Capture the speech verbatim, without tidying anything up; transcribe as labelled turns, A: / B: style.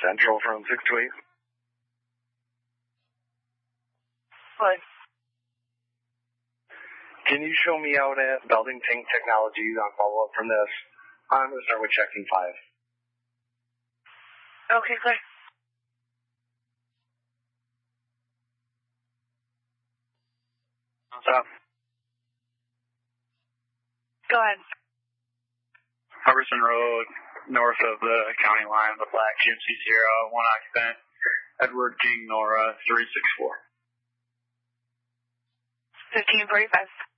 A: Central from six two eight.
B: What?
A: Can you show me out at Belding Tank Technologies on follow-up from this? I'm going to start with checking five.
B: Okay, clear.
A: What's up?
B: Go ahead.
C: Hubbardson Road, north of the county line, the Black G M C Sierra, one occupant, Edward King Nora, three six four.
B: fifteen forty-five.